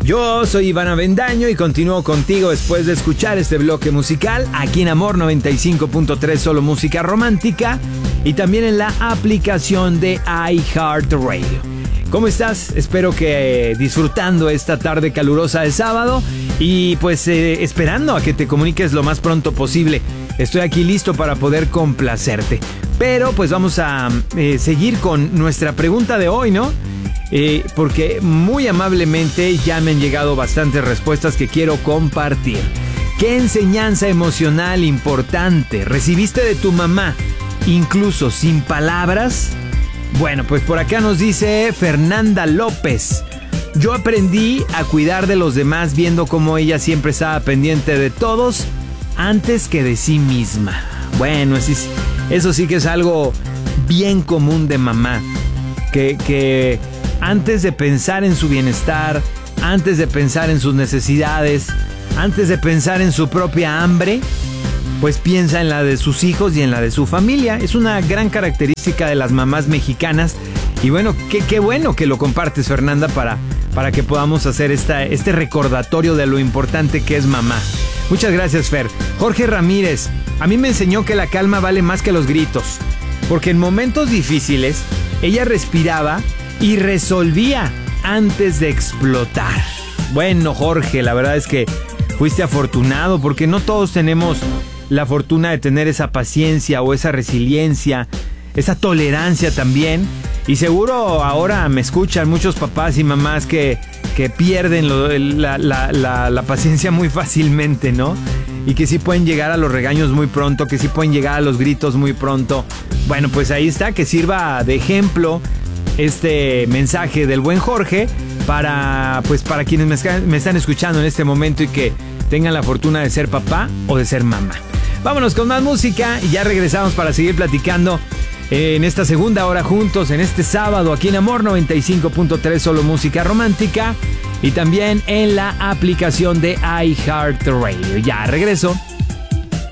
Yo soy Iván Avendaño y continúo contigo después de escuchar este bloque musical aquí en Amor 95.3, solo música romántica, y también en la aplicación de iHeartRadio. ¿Cómo estás? Espero que disfrutando esta tarde calurosa de sábado y pues esperando a que te comuniques lo más pronto posible. Estoy aquí listo para poder complacerte. Pero pues vamos a seguir con nuestra pregunta de hoy, ¿no? Porque muy amablemente ya me han llegado bastantes respuestas que quiero compartir. ¿Qué enseñanza emocional importante recibiste de tu mamá, incluso sin palabras? Bueno, pues por acá nos dice Fernanda López. Yo aprendí a cuidar de los demás viendo cómo ella siempre estaba pendiente de todos antes que de sí misma. Bueno, eso sí que es algo bien común de mamá. Que antes de pensar en su bienestar, antes de pensar en sus necesidades, antes de pensar en su propia hambre, pues piensa en la de sus hijos y en la de su familia. Es una gran característica de las mamás mexicanas. Y bueno, qué bueno que lo compartes, Fernanda, para que podamos hacer este recordatorio de lo importante que es mamá. Muchas gracias, Fer. Jorge Ramírez, a mí me enseñó que la calma vale más que los gritos, porque en momentos difíciles ella respiraba y resolvía antes de explotar. Bueno, Jorge, la verdad es que fuiste afortunado, porque no todos tenemos la fortuna de tener esa paciencia o esa resiliencia, esa tolerancia también. Y seguro ahora me escuchan muchos papás y mamás que pierden la paciencia muy fácilmente, ¿no? Y que sí pueden llegar a los regaños muy pronto, que sí pueden llegar a los gritos muy pronto. Bueno, pues ahí está, que sirva de ejemplo este mensaje del buen Jorge para quienes me están escuchando en este momento y que tengan la fortuna de ser papá o de ser mamá. Vámonos con más música y ya regresamos para seguir platicando en esta segunda hora juntos, en este sábado aquí en Amor 95.3, solo música romántica, y también en la aplicación de iHeartRadio. Ya regreso.